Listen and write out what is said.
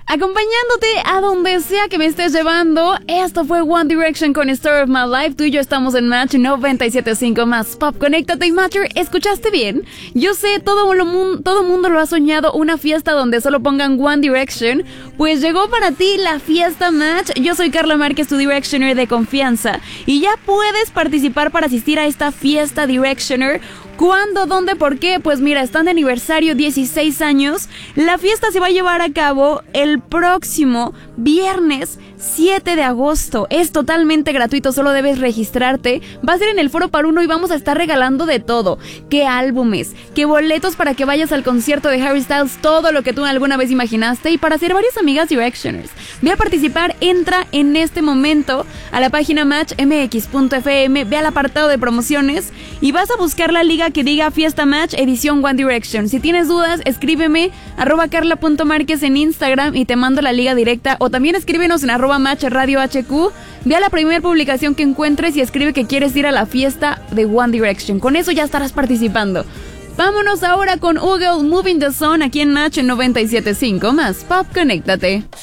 Acompañándote a donde sea que me estés llevando. Esto fue One Direction con Story of My Life. Tú y yo estamos en Match 97.5 más Pop. Conéctate y Matcher, ¿escuchaste bien? Yo sé, todo mundo lo ha soñado, una fiesta donde solo pongan One Direction. Pues llegó para ti la fiesta Match. Yo soy Carla Márquez, tu Directioner de confianza, y ya puedes participar para asistir a esta fiesta Directioner. ¿Cuándo? ¿Dónde? ¿Por qué? Pues mira, están de aniversario, 16 años. La fiesta se va a llevar a cabo el próximo viernes 7 de agosto. Es totalmente gratuito, solo debes registrarte. Va a ser en el Foro Paruno y vamos a estar regalando de todo. ¿Qué álbumes? ¿Qué boletos para que vayas al concierto de Harry Styles? Todo lo que tú alguna vez imaginaste, y para hacer varias amigas Directioners. Ve a participar, entra en este momento a la página matchmx.fm, ve al apartado de promociones y vas a buscar la liga que diga Fiesta Match Edición One Direction. Si tienes dudas, escríbeme @carla.marquez en Instagram y te mando la liga directa, o también escríbenos en @matchradiohq. Ve a la primera publicación que encuentres y escribe que quieres ir a la fiesta de One Direction. Con eso ya estarás participando. Vámonos ahora con Google Moving the Sun aquí en Match 97.5 más Pop. Conéctate.